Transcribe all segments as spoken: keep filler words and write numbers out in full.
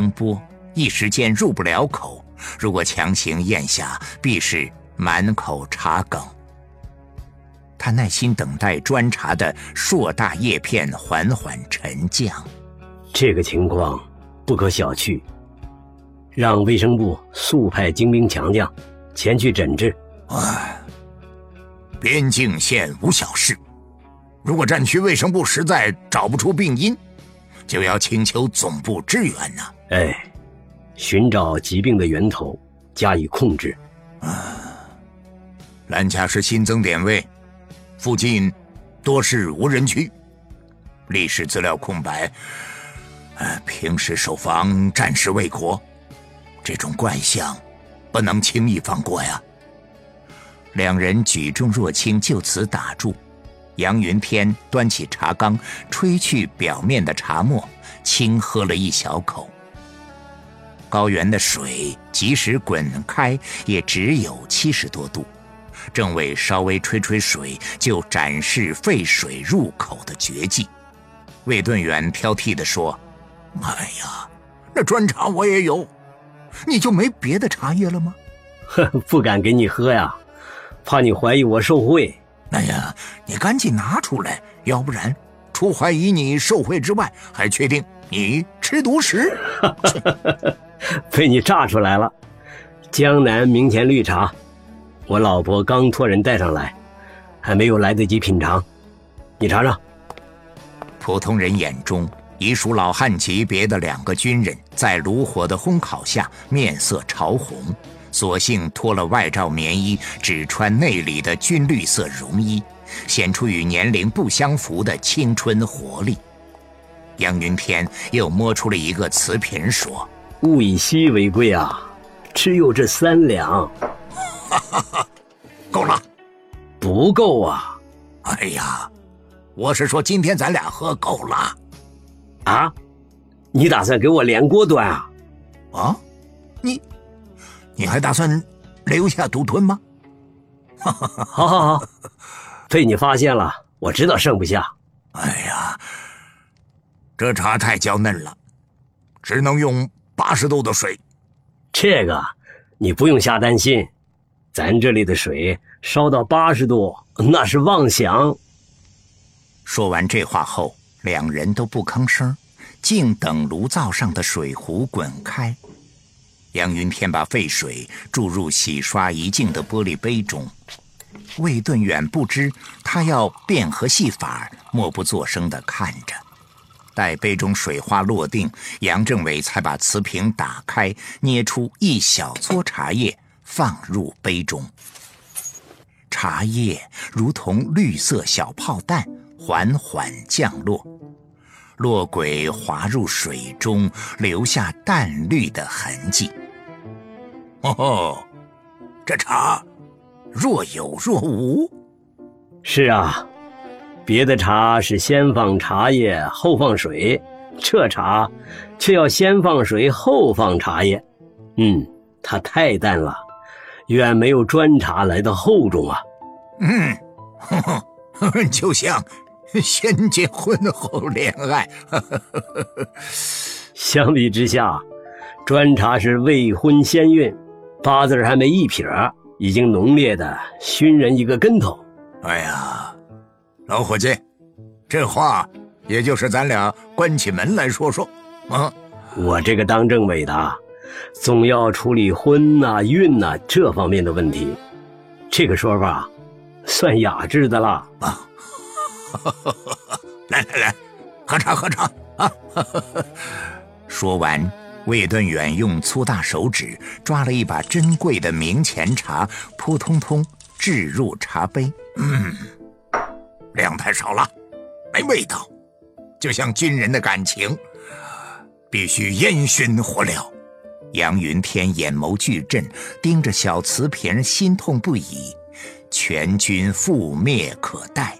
清波，一时间入不了口，如果强行咽下，必是满口茶梗。他耐心等待砖茶的硕大叶片缓缓沉降。 这个情况不可小觑，让卫生部速派精兵强将前去诊治。 唉，边境线无小事，如果战区卫生部实在找不出病因，就要请求总部支援呢、啊。 哎，寻找疾病的源头，加以控制。 啊，兰家是新增点位，附近多是无人区，历史资料空白，呃，平时守防，战时卫国，这种怪象不能轻易放过呀。两人举重若轻，就此打住。杨云天端起茶缸，吹去表面的茶沫，轻喝了一小口。高原的水即使滚开，也只有七十多度，政委稍微吹吹水，就展示沸水入口的绝技。魏顿远挑剔地说：“哎呀，那砖茶我也有，你就没别的茶叶了吗？” 呵，不敢给你喝呀，怕你怀疑我受贿。 哎呀，你赶紧拿出来，要不然除怀疑你受贿之外，还确定你吃独食。 被你炸出来了。江南明前绿茶，我老婆刚托人带上来，还没有来得及品尝，你尝尝。 普通人眼中，已属老汉级别的两个军人，在炉火的烘烤下面色潮红，索性脱了外罩棉衣，只穿内里的军绿色绒衣，显出与年龄不相符的青春活力。杨云天又摸出了一个瓷瓶，说：“ 物以稀为贵啊，只有这三两。” 哈哈哈，够了。 不够啊。 哎呀，我是说今天咱俩喝够了。 啊？你打算给我连锅端啊？ 啊？你你还打算留下独吞吗？ 好好好，被你发现了，我知道剩不下。 哎呀，这茶太娇嫩了，只能用八十度的水。 这个你不用瞎担心，咱这里的水烧到八十度那是妄想。 说完这话后，两人都不吭声，静等炉灶上的水壶滚开。杨云天把沸水注入洗刷一净的玻璃杯中，魏顿远不知他要变何戏法，默不作声地看着。待杯中水花落定，杨政委才把瓷瓶打开，捏出一小撮茶叶放入杯中。茶叶如同绿色小炮弹，缓缓降落，落轨滑入水中，留下淡绿的痕迹。哦，这茶若有若无。 是啊，别的茶是先放茶叶后放水，这茶却要先放水后放茶叶。嗯，它太淡了，远没有砖茶来的厚重啊。 嗯，呵呵，就像先结婚后恋爱。 相比之下，砖茶是未婚先孕，八字还没一撇，已经浓烈的熏人一个跟头。 哎呀，老伙计，这话也就是咱俩关起门来说说啊。 我这个当政委的，总要处理婚呐、孕呐这方面的问题，这个说法算雅致的啦。 啊，来来来，喝茶喝茶啊！说完，魏顿远用粗大手指抓了一把珍贵的明前茶，扑通通置入茶杯。嗯，量太少了，没味道，就像军人的感情，必须烟熏火燎。杨云天眼眸巨震，盯着小瓷瓶，心痛不已。全军覆灭可待。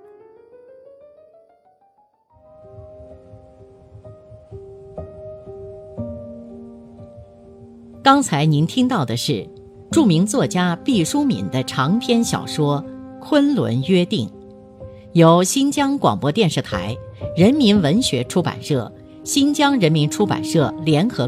刚才您听到的是著名作家毕淑敏的长篇小说《昆仑约定》，由新疆广播电视台、人民文学出版社、新疆人民出版社联合